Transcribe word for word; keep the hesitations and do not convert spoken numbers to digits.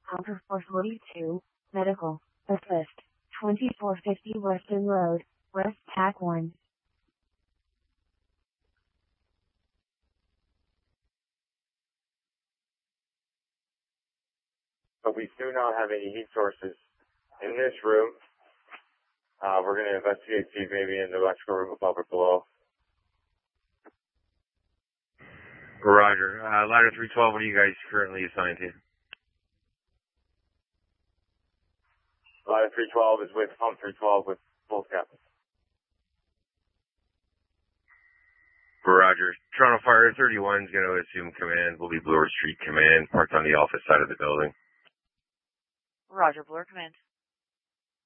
Hunter four forty-two, Medical, Assist, twenty-four fifty Weston Road, West Tac one. But we do not have any heat sources in this room. Uh, we're going to investigate, see if maybe in the electrical room above or below. Roger. Uh, ladder three twelve, what are you guys currently assigned to? Ladder three twelve is with pump three twelve with both captains. Roger. Toronto Fire thirty-one is going to assume command. Will be Bloor Street Command, parked on the office side of the building. Roger, Bloor Command.